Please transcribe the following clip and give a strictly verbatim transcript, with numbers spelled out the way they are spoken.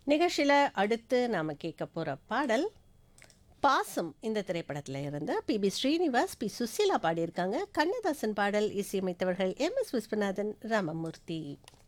நிகழ்ச்சியில் அடுத்து நாம் கேட்க போகிற பாடல் பாசம் இந்த திரைப்படத்தில் இருந்து B B Srinivas B Susheela பாடியிருக்காங்க. கண்ணதாசன் பாடல் இசையமைத்தவர்கள் எம் எஸ் விஸ்வநாதன் ராமமூர்த்தி.